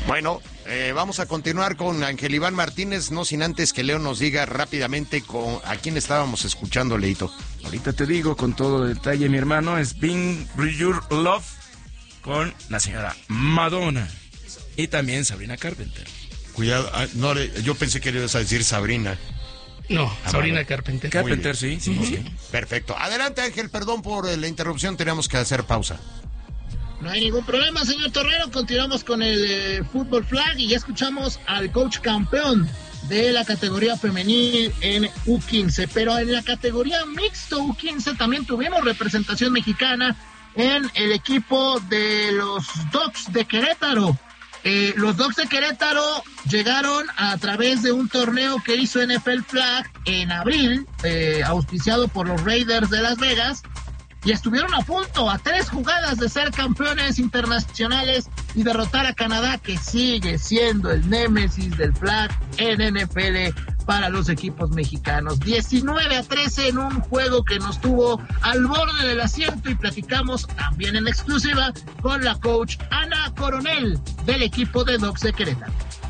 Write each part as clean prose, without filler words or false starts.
Bueno, vamos a continuar con Ángel Iván Martínez, no sin antes que Leo nos diga rápidamente a quién estábamos escuchando, Leito. Ahorita te digo con todo detalle, mi hermano, es Bring Your Love con la señora Madonna y también Sabrina Carpenter. Cuidado, no, yo pensé que ibas a decir Sabrina. No, Sabrina Carpenter. Carpenter, sí. Perfecto. Adelante, Ángel, perdón por la interrupción, teníamos que hacer pausa. No hay ningún problema, señor Torrero. Continuamos con el fútbol flag y ya escuchamos al coach campeón de la categoría femenil en U15. Pero en la categoría mixto U15 también tuvimos representación mexicana en el equipo de los Dogs de Querétaro. Los Dogs de Querétaro llegaron a través de un torneo que hizo NFL Flag en abril, auspiciado por los Raiders de Las Vegas, y estuvieron a punto, a 3 jugadas de ser campeones internacionales y derrotar a Canadá, que sigue siendo el némesis del flag en NFL para los equipos mexicanos. 19-13 en un juego que nos tuvo al borde del asiento, y platicamos también en exclusiva con la coach Ana Coronel del equipo de Dogs de Querétaro.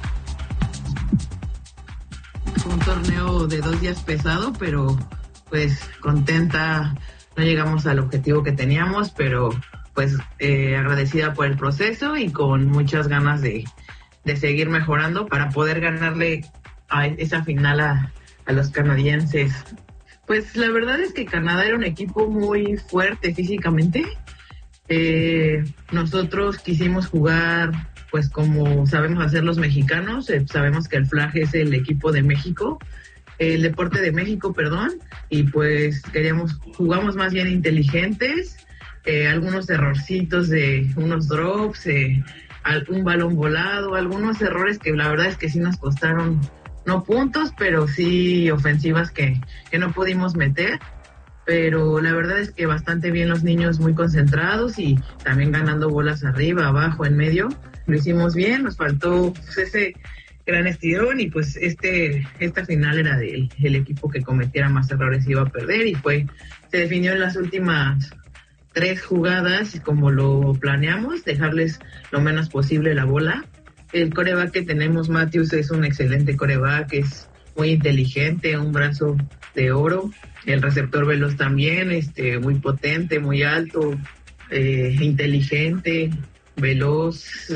Un torneo de 2 días pesado, pero pues contenta. No llegamos al objetivo que teníamos, pero pues agradecida por el proceso y con muchas ganas de seguir mejorando para poder ganarle a esa final a los canadienses. Pues la verdad es que Canadá era un equipo muy fuerte físicamente. Nosotros quisimos jugar pues como sabemos hacer los mexicanos. Sabemos que el flag es el equipo de México, el deporte de México, perdón, y pues jugamos más bien inteligentes, algunos errorcitos de unos drops, un balón volado, algunos errores que la verdad es que sí nos costaron, no puntos, pero sí ofensivas que no pudimos meter, pero la verdad es que bastante bien los niños, muy concentrados y también ganando bolas arriba, abajo, en medio, lo hicimos bien, nos faltó pues, ese gran estirón, y pues esta final era el equipo que cometiera más errores iba a perder, y se definió en las últimas 3 jugadas como lo planeamos, dejarles lo menos posible la bola. El quarterback que tenemos, Matthews, es un excelente quarterback, es muy inteligente, un brazo de oro. El receptor veloz también, muy potente, muy alto, inteligente, veloz,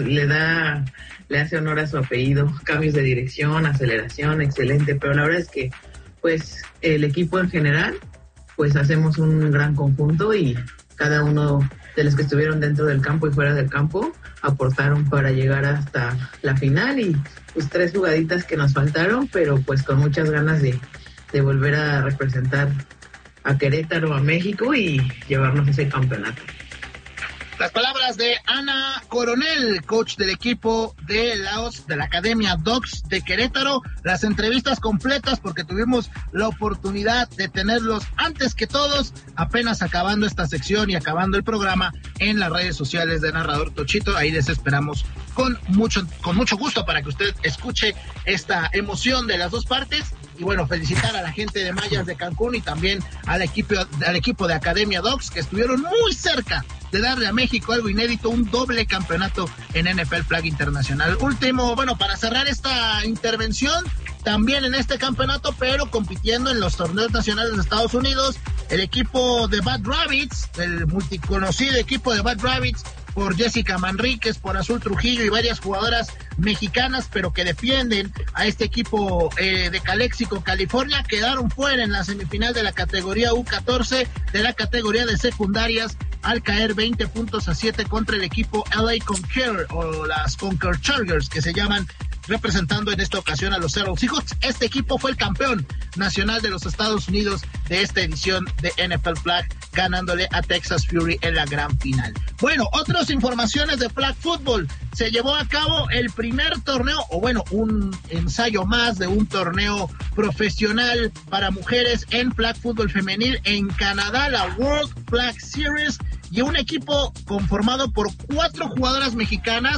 le hace honor a su apellido, cambios de dirección, aceleración, excelente, pero la verdad es que pues el equipo en general pues hacemos un gran conjunto, y cada uno de los que estuvieron dentro del campo y fuera del campo aportaron para llegar hasta la final, y pues 3 jugaditas que nos faltaron, pero pues con muchas ganas de volver a representar a Querétaro, a México, y llevarnos ese campeonato. Las palabras de Ana Coronel, coach del equipo de la Academia Dogs de Querétaro. Las entrevistas completas, porque tuvimos la oportunidad de tenerlos antes que todos, apenas acabando esta sección y acabando el programa, en las redes sociales de Narrador Tochito. Ahí les esperamos con mucho gusto para que usted escuche esta emoción de las dos partes. Y bueno, felicitar a la gente de Mayas de Cancún y también al equipo de Academia Dogs, que estuvieron muy cerca de darle a México algo inédito, un doble campeonato en NFL Flag Internacional. Último, bueno, para cerrar esta intervención, también en este campeonato, pero compitiendo en los torneos nacionales de Estados Unidos, el equipo de Bad Rabbits, el multiconocido equipo de Bad Rabbits, por Jessica Manríquez, por Azul Trujillo y varias jugadoras mexicanas, pero que defienden a este equipo de Calexico, California, quedaron fuera en la semifinal de la categoría U14 de la categoría de secundarias, al caer 20-7 contra el equipo LA Conquer, o las Conquer Chargers, que se llaman, representando en esta ocasión a los Seattle Seahawks. Este equipo fue el campeón nacional de los Estados Unidos de esta edición de NFL Flag, ganándole a Texas Fury en la gran final. Bueno, otras informaciones de Flag Football. Se llevó a cabo el primer torneo, o bueno, un ensayo más de un torneo profesional para mujeres en Flag Football femenil en Canadá, la World Flag Series, y un equipo conformado por 4 jugadoras mexicanas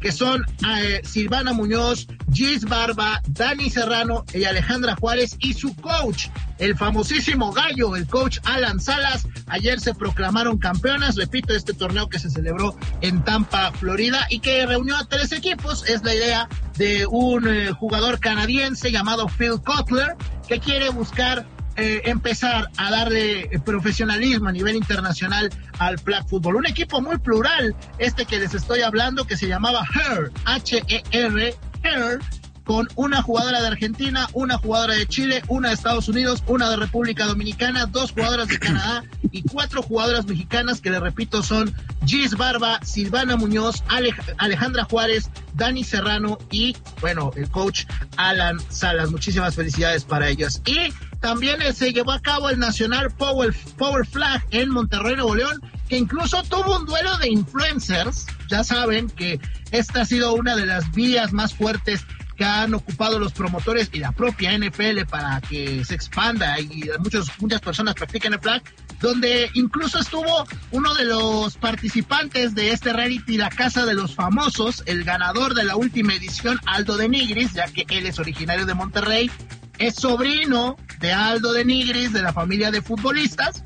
que son Silvana Muñoz, Gis Barba, Dani Serrano y Alejandra Juárez, y su coach, el famosísimo gallo, el coach Alan Salas. Ayer se proclamaron campeonas, repito, este torneo que se celebró en Tampa, Florida, y que reunió a 3 equipos. Es la idea de un jugador canadiense llamado Phil Cutler, que quiere buscar empezar a darle profesionalismo a nivel internacional al flag football. Un equipo muy plural, este que les estoy hablando, que se llamaba HER, H-E-R, HER, con una jugadora de Argentina, una jugadora de Chile, una de Estados Unidos, una de República Dominicana, 2 jugadoras de Canadá y 4 jugadoras mexicanas, que les repito son Gis Barba, Silvana Muñoz, Alejandra Juárez, Dani Serrano y, bueno, el coach Alan Salas. Muchísimas felicidades para ellas. Y también se llevó a cabo el Nacional Power Flag en Monterrey, Nuevo León, que incluso tuvo un duelo de influencers. Ya saben que esta ha sido una de las vías más fuertes que han ocupado los promotores y la propia NFL para que se expanda y muchas personas practiquen el flag, donde incluso estuvo uno de los participantes de este reality, La Casa de los Famosos, el ganador de la última edición, Aldo de Nigris, ya que él es originario de Monterrey, es sobrino de Aldo de Nigris, de la familia de futbolistas.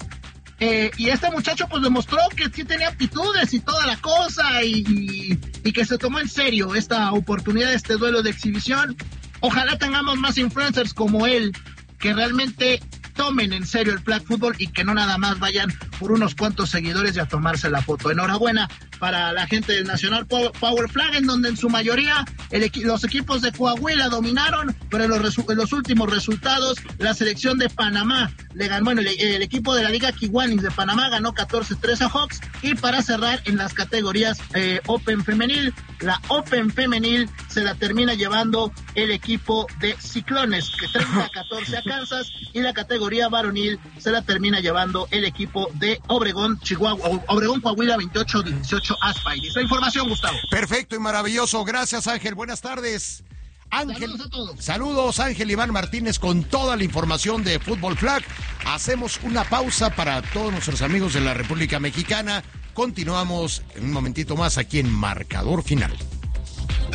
Y este muchacho pues demostró que sí tenía aptitudes y toda la cosa, y que se tomó en serio esta oportunidad, este duelo de exhibición. Ojalá tengamos más influencers como él, que realmente tomen en serio el flag football y que no nada más vayan por unos cuantos seguidores y a tomarse la foto. Enhorabuena para la gente del Nacional Power Flag, en donde en su mayoría los equipos de Coahuila dominaron, pero en los últimos resultados la selección de Panamá le ganó, bueno, el equipo de la Liga Kiwanis de Panamá ganó 14-3 a Hawks. Y para cerrar en las categorías Open Femenil, la Open Femenil se la termina llevando el equipo de Ciclones, que 30-14 a Kansas, y la categoría varonil se la termina llevando el equipo de Obregón Coahuila 28-18 a Spidey. La información, Gustavo. Perfecto y maravilloso. Gracias, Ángel. Buenas tardes. Ángel, saludos a todos. Saludos, Ángel Iván Martínez, con toda la información de Fútbol Flag. Hacemos una pausa para todos nuestros amigos de la República Mexicana. Continuamos en un momentito más aquí en Marcador Final.